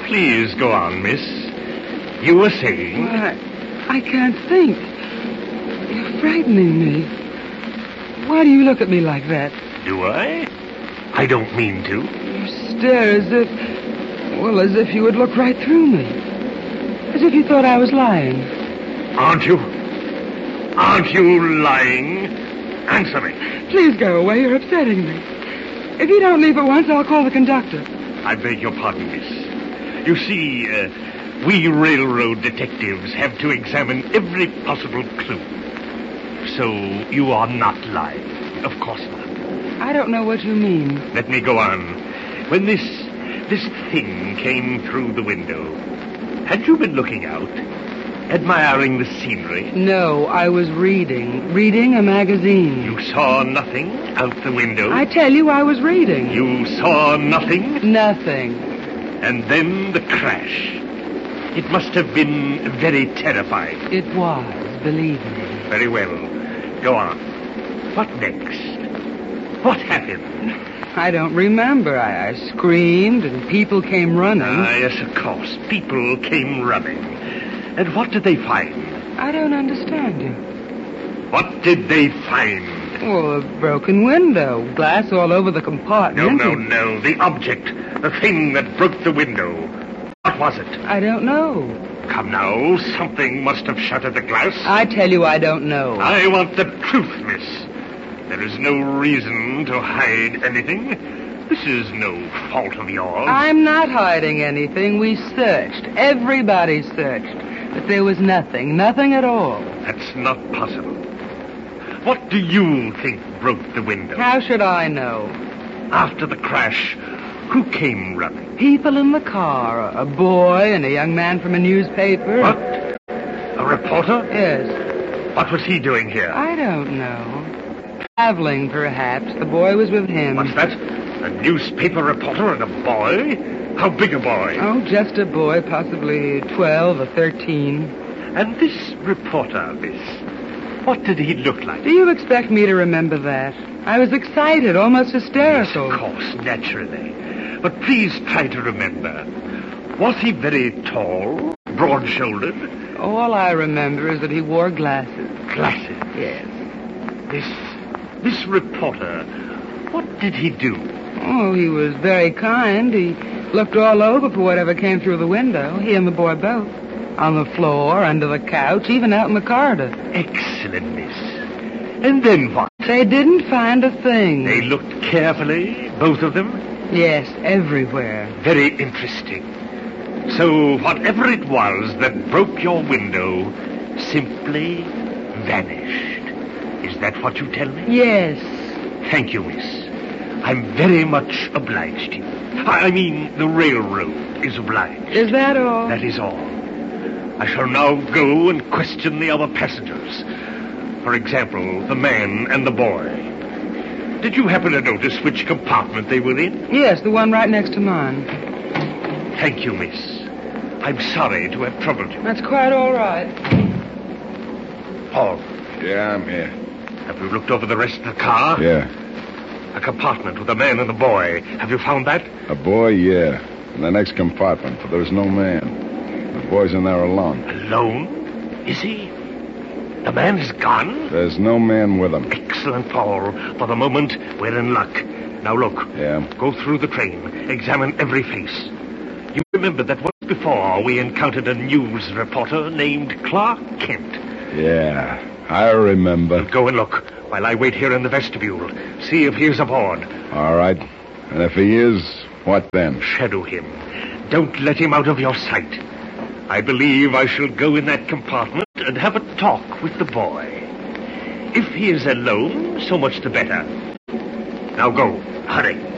Please go on, miss. You were saying... Well, I can't think. You're frightening me. Why do you look at me like that? Do I? I don't mean to. You stare as if you would look right through me. As if you thought I was lying. Aren't you? Aren't you lying? Answer me. Please go away. You're upsetting me. If you don't leave at once, I'll call the conductor. I beg your pardon, miss. You see, we railroad detectives have to examine every possible clue. So you are not lying. Of course not. I don't know what you mean. Let me go on. When this thing came through the window, had you been looking out? Admiring the scenery? No, I was reading a magazine. You saw nothing out the window? I tell you, I was reading. You saw nothing? Nothing. And then the crash. It must have been very terrifying. It was, believe me. Very well. Go on. What next? What happened? I don't remember. I screamed and people came running. Yes, of course. People came running. And what did they find? I don't understand you. What did they find? Oh, a broken window. Glass all over the compartment. No. The object. The thing that broke the window. What was it? I don't know. Come now. Something must have shattered the glass. I tell you, I don't know. I want the truth, miss. There is no reason to hide anything. This is no fault of yours. I'm not hiding anything. We searched. Everybody searched. But there was nothing at all. That's not possible. What do you think broke the window? How should I know? After the crash, who came running? People in the car. A boy and a young man from a newspaper. What? A reporter? Yes. What was he doing here? I don't know. Traveling, perhaps. The boy was with him. What's that? A newspaper reporter and a boy? How big a boy? Oh, just a boy, possibly 12 or 13. And this reporter, miss, what did he look like? Do you expect me to remember that? I was excited, almost hysterical. Yes, of course, naturally. But please try to remember. Was he very tall, broad-shouldered? All I remember is that he wore glasses. Glasses? Yes. This reporter, what did he do? Oh, he was very kind. He looked all over for whatever came through the window. He and the boy both. On the floor, under the couch, even out in the corridor. Excellent, miss. And then what? They didn't find a thing. They looked carefully, both of them? Yes, everywhere. Very interesting. So whatever it was that broke your window simply vanished. Is that what you tell me? Yes. Thank you, miss. I'm very much obliged to you. I mean, the railroad is obliged. Is that all? That is all. I shall now go and question the other passengers. For example, the man and the boy. Did you happen to notice which compartment they were in? Yes, the one right next to mine. Thank you, miss. I'm sorry to have troubled you. That's quite all right. Paul. Yeah, I'm here. Have you looked over the rest of the car? Yeah. A compartment with a man and a boy. Have you found that? A boy, yeah. In the next compartment, but there's no man. The boy's in there alone. Alone? Is he? The man is gone? There's no man with him. Excellent, Paul. For the moment, we're in luck. Now look. Yeah. Go through the train. Examine every face. You remember that once before we encountered a news reporter named Clark Kent. Yeah, I remember. Go and look while I wait here in the vestibule. See if he's aboard. All right. And if he is, what then? Shadow him. Don't let him out of your sight. I believe I shall go in that compartment and have a talk with the boy. If he is alone, so much the better. Now go. Hurry.